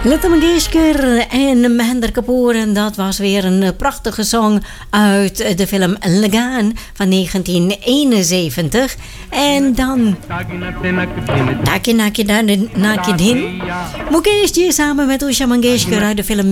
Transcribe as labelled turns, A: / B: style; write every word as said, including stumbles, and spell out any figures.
A: Lata Mangeshkar en Mahendra Kapoor. En dat was weer een prachtige song uit de film Lagaan van negentien eenenzeventig. En dan Taki Naki Naki Din Mukesh ji samen met Usha Mangeshkar uit de film